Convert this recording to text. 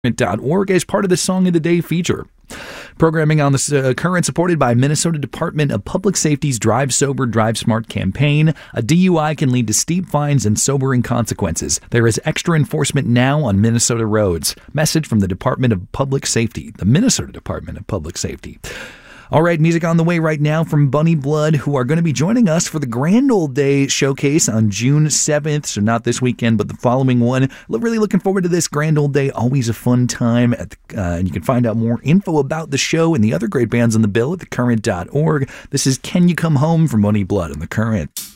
Current.org as part of the Song of the Day feature. Programming on the Current supported by Minnesota Department of Public Safety's Drive Sober, Drive Smart campaign. A DUI can lead to steep fines and sobering consequences. There is extra enforcement now on Minnesota roads. Message from the Department of Public Safety, the Minnesota Department of Public Safety. All right, music on the way right now from Bunny Blood, who are going to be joining us for the Grand Old Day showcase on June 7th. So not this weekend, but the following one. Really looking forward to this Grand Old Day. Always a fun time. And you can find out more info about the show and the other great bands on the bill at thecurrent.org. This is Can You Come Home from Bunny Blood on The Current.